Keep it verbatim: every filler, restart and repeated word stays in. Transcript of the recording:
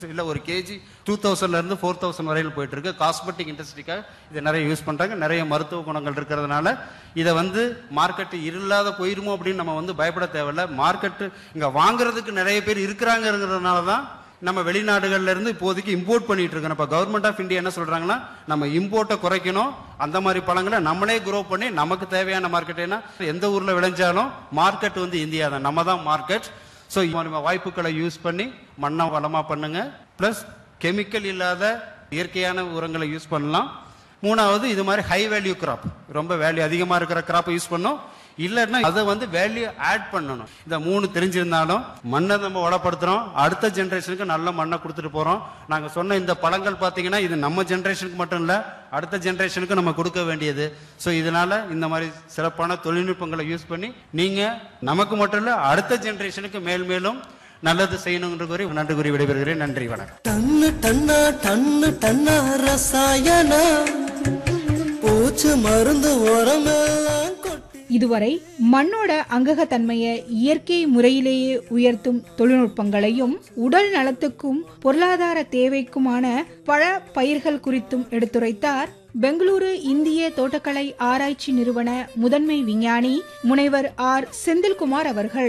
இல்ல ஒரு KG two தௌசண்ட்ல இருந்து ஃபோர் தௌசண்ட் வரையில் போயிட்டு இருக்கு. காஸ்மெட்டிக் இண்டஸ்ட்ரிக்காக இதை நிறைய யூஸ் பண்றாங்க. நிறைய மருத்துவ குணங்கள் இருக்கிறதுனால இதை வந்து மார்க்கெட் இல்லாத போயிருமோ அப்படின்னு நம்ம வந்து பயப்பட தேவையில்ல. மார்க்கெட் இங்க வாங்குறதுக்கு நிறைய பேர் இருக்கிறாங்கிறதுனால தான் நம்ம வெளிநாடுகள்ல இருந்து இப்போதைக்கு இம்போர்ட் பண்ணிட்டு இருக்கோம். இப்ப கவர்மெண்ட் ஆஃப் இந்தியா என்ன சொல்றாங்கன்னா, நம்ம இம்போர்ட்டை குறைக்கணும், அந்த மாதிரி பழங்களை நம்மளே குரோ பண்ணி நமக்கு தேவையான மார்க்கெட். ஏன்னா எந்த ஊர்ல விளைஞ்சாலும் மார்க்கெட் வந்து இந்தியா தான், நம்ம தான் மார்க்கெட். ஸோ வாய்ப்புகளை யூஸ் பண்ணி மண்ணை வளமா பண்ணுங்க. பிளஸ் கெமிக்கல் இல்லாத இயற்கையான உரங்களை யூஸ் பண்ணலாம். மூணாவது, இது மாதிரி ஹை வேல்யூ கிராப், ரொம்ப வேல்யூ அதிகமா இருக்கிற கிராப்பை யூஸ் பண்ணும். இல்லைன்னா அதை வந்து வேல்யூ ஆட் பண்ணணும். இந்த மூணு தெரிஞ்சிருந்தாலும் மண்ணை நம்ம வளப்படுத்துறோம், அடுத்த ஜென்ரேஷனுக்கு நல்ல மண்ணை கொடுத்துட்டு போறோம். நாங்க சொன்ன இந்த பழங்கள் பாத்தீங்கன்னா இது நம்ம ஜென்ரேஷனுக்கு மட்டும் இல்ல, அடுத்த ஜென்ரேஷனுக்கு நம்ம கொடுக்க வேண்டியது. ஸோ இதனால இந்த மாதிரி சிறப்பான தொழில்நுட்பங்களை யூஸ் பண்ணி நீங்க நமக்கு மட்டும் இல்ல அடுத்த ஜென்ரேஷனுக்கு மேல் மேலும் நல்லது செய்யணுங்கிற கூறி நன்றி கூறி விடைபெறுகிறேன். நன்றி, வணக்கம். டன்னு டன்னா டன்னு டன்னா ரசாயன பூச்சி மருந்து உரமெல்லாம் கொட்டி. இதுவரை மண்ணோட அங்ககத்தன்மையை இயற்கை முறையிலேயே உயர்த்தும் தொழில்நுட்பங்களையும் உடல் நலத்துக்கும் பொருளாதார தேவைக்குமான பழ பயிர்கள் குறித்தும் எடுத்துரைத்தார் பெங்களூரு இந்திய தோட்டக்கலை ஆராய்ச்சி நிறுவன முதன்மை விஞ்ஞானி முனைவர் ஆர் செந்தில்குமார் அவர்கள்.